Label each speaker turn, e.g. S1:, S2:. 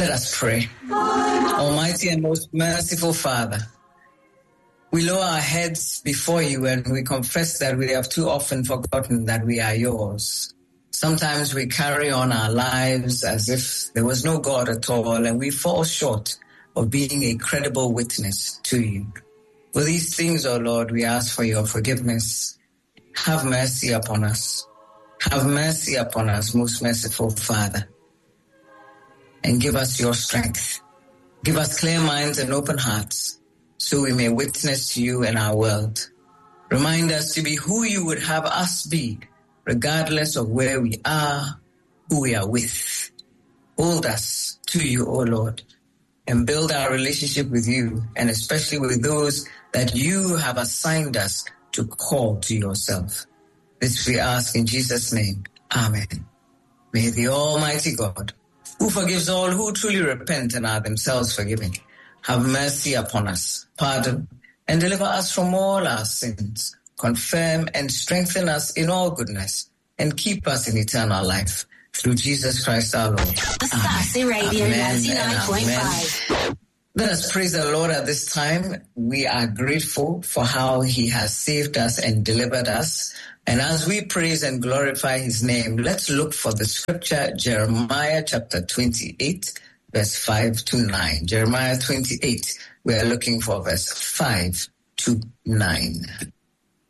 S1: Let us pray. Almighty and most merciful Father, we lower our heads before you and we confess that we have too often forgotten that we are yours. Sometimes we carry on our lives as if there was no God at all, and we fall short of being a credible witness to you. For these things, O Lord, we ask for your forgiveness. Have mercy upon us. Have mercy upon us, most merciful Father, and give us your strength. Give us clear minds and open hearts so we may witness to you in our world. Remind us to be who you would have us be, regardless of where we are, who we are with. Hold us to you, O Lord, and build our relationship with you, and especially with those that you have assigned us to call to yourself. This we ask in Jesus' name. Amen. May the Almighty God, who forgives all who truly repent and are themselves forgiven, have mercy upon us, pardon, and deliver us from all our sins, confirm and strengthen us in all goodness, and keep us in eternal life. Through Jesus Christ our Lord.
S2: The Sassy Radio 99.5.
S1: Let us praise the Lord at this time. We are grateful for how he has saved us and delivered us. And as we praise and glorify his name, let's look for the scripture, Jeremiah chapter 28, verse 5 to 9. Jeremiah 28, we are looking for verse 5 to 9.